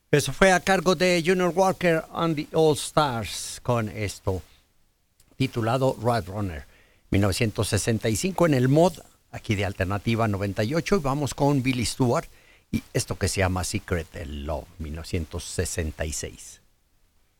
Eso fue a cargo de Junior Walker and the All Stars con esto titulado Roadrunner 1965 en el mod aquí de Alternativa 98 y vamos con Billy Stewart y esto que se llama Secret Love 1966.